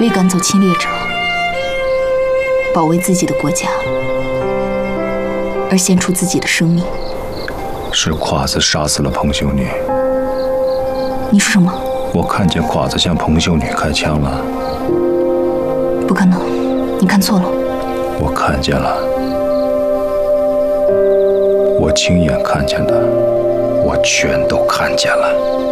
为赶走侵略者，保卫自己的国家，而献出自己的生命。 是侉子杀死了彭秀女。 你说什么？ 我看见侉子向彭秀女开枪了。 不可能，你看错了。 我看见了，我亲眼看见的，我全都看见了。